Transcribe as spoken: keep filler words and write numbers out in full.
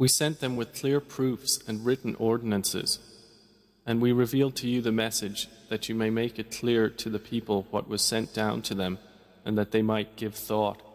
We sent them with clear proofs and written ordinances, and we revealed to you the message that you may make it clear to the people what was sent down to them, and that they might give thought.